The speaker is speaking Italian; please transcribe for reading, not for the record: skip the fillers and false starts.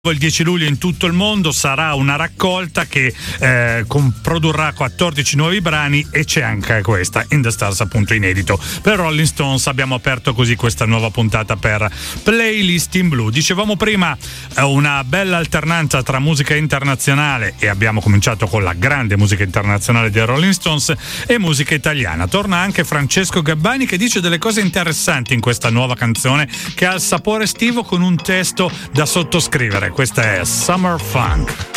il 10 luglio in tutto il mondo. Sarà una raccolta che produrrà 14 nuovi brani e c'è anche questa In The Stars, appunto inedito per Rolling Stones. Abbiamo aperto così questa nuova puntata per Playlist in Blu. Dicevamo prima una bella alternanza tra musica internazionale, e abbiamo cominciato con la grande musica internazionale dei Rolling Stones, e musica italiana. Torna anche Francesco Gabbani, che dice delle cose interessanti in questa nuova canzone che ha il sapore estivo con un testo da sottoscrivere. Questa è Summer Funk.